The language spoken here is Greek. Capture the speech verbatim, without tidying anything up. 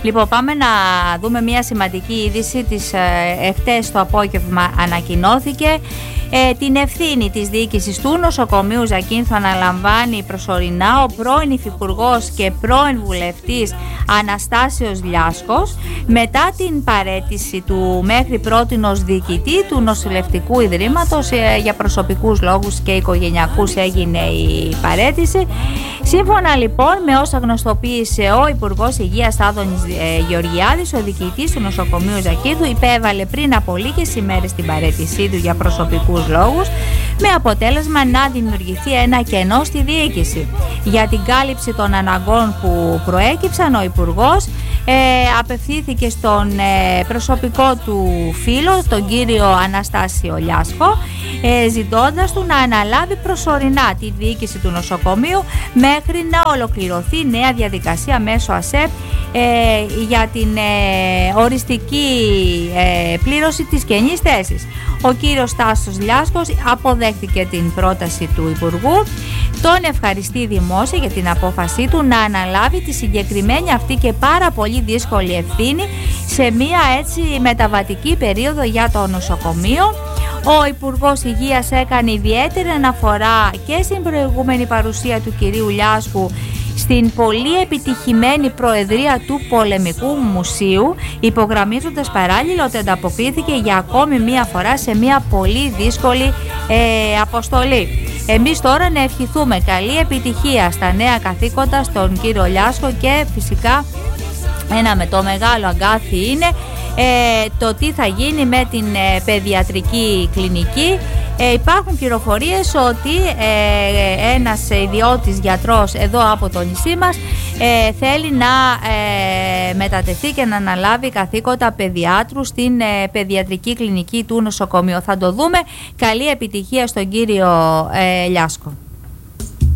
Λοιπόν, πάμε να δούμε μια σημαντική είδηση της εχθές το απόγευμα ανακοινώθηκε. Ε, την ευθύνη της διοίκησης του νοσοκομείου Ζακίνθου αναλαμβάνει προσωρινά ο πρώην υφυπουργός και πρώην βουλευτής Αναστάσιος Λιάσκος, μετά την παραίτηση του μέχρι πρότινος διοικητή του νοσηλευτικού ιδρύματος. Ε, για προσωπικούς λόγους και οικογενειακούς έγινε η παραίτηση. Σύμφωνα λοιπόν με όσα γνωστοποίησε ο Υπουργός Υγείας Άδωνης ε, Γεωργιάδης, ο διοικητής του νοσοκομείου Ζακίνθου υπέβαλε πριν από λίγες ημέρες την παραίτησή του για προσωπικούς λόγους, με αποτέλεσμα να δημιουργηθεί ένα κενό στη διοίκηση. Για την κάλυψη των αναγκών που προέκυψαν, ο Υπουργός ε, απευθύνθηκε στον ε, προσωπικό του φίλο, τον κύριο Αναστάσιο Λιάσκο, ε, ζητώντας του να αναλάβει προσωρινά τη διοίκηση του νοσοκομείου μέχρι να ολοκληρωθεί νέα διαδικασία μέσω ΑΣΕΠ ε, για την ε, οριστική ε, πλήρωση της κενής θέσης. Ο κύριος Τάσος Λιάσκος αποδέχτηκε την πρόταση του Υπουργού, τον ευχαριστεί δημόσια για την απόφασή του να αναλάβει τη συγκεκριμένη αυτή και πάρα πολύ δύσκολη ευθύνη σε μια έτσι μεταβατική περίοδο για το νοσοκομείο. Ο Υπουργός Υγείας έκανε ιδιαίτερη αναφορά και στην προηγούμενη παρουσία του κυρίου Λιάσκου στην πολύ επιτυχημένη προεδρία του Πολεμικού Μουσείου, υπογραμμίζοντας παράλληλα ότι ανταποκρίθηκε για ακόμη μία φορά σε μία πολύ δύσκολη ε, αποστολή. Εμείς τώρα να ευχηθούμε καλή επιτυχία στα νέα καθήκοντα στον κύριο Λιάσκο και φυσικά ένα με το μεγάλο αγκάθι είναι ε, το τι θα γίνει με την ε, παιδιατρική κλινική. Ε, υπάρχουν πληροφορίες ότι ε, ένας ιδιώτης γιατρός εδώ από το νησί μας ε, θέλει να ε, μετατεθεί και να αναλάβει καθήκοντα παιδιάτρου στην ε, παιδιατρική κλινική του νοσοκομείου. Θα το δούμε. Καλή επιτυχία στον κύριο ε, Λιάσκο.